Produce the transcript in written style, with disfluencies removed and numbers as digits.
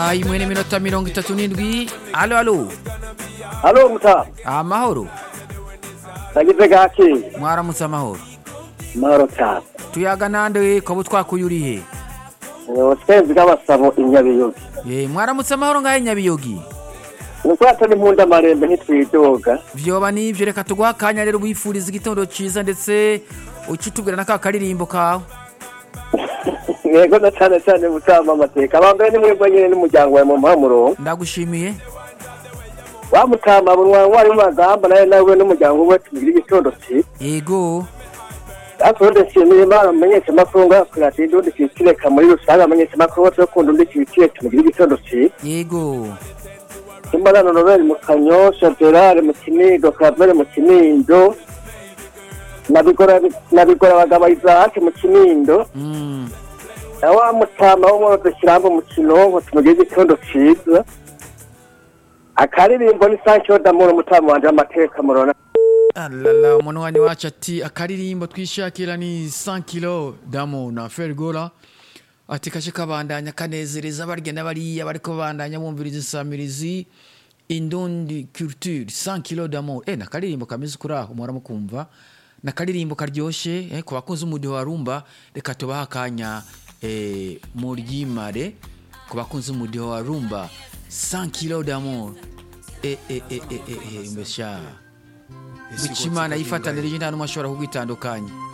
Mwene minota 37. Alo alo. Halo muta. Amahoro. Nagize gaki. Mwaramutse amahoro. Mahoro cyane. Tuyaga nande ko butwakuyurihe. Senzi gabasabo inyabiyogi. Mwaramutse amahoro ngahe nyabiyogi. Nuko atari impunda marembe ntitwidoga. Vyoba nivyo reka tugwa akanya rero wifuriza igitondo ciza ndetse ucitubwira naka karirimbo kawe. Yego na cyane mutama amateka. Abambaye ni mwebwe nyene n'umuryango wa Muhamuro. Ndagushimiye. Wa mutama bunwa wari magamba nawe n'umuryango we tugira igitondo ci. Yego. Akonde shimiye Imana menyesha makunga kurati ndi cyikireka muri rusanga menyesha makunga cyo kunda ndi cyikire tugira igitondo ci. Yego. Imana Noel mu Kanyosha, Gerard mu Kinindo, Kabere mu Kinindo. Nabigora bagaba Isaac mu Kinindo. Wa mutama wo mu Kirambo mu Kinonko tumugira igitondo ciza. Akaririmbo ni Sancho Damoro mutama wanje amateka murona. Alala umuntu wacu ati akaririmbo twishakira ni 100 kilo damo na Fergola ati kashe kabandanya kanezereza barigenda bariya bariko bandanya bumviriza isamirizi Indundi culture 100 kilo damo na karirimbo kameze kuraho muhora mukumva na karirimbo karyoshe ku bakunze umudiho wa rumba reka tubaha kanya muryimare ku bakunze umudiho wa rumba 100 kilo damo mbesha Wichimana yifatanirije nta numwe ashobora kugitandukanya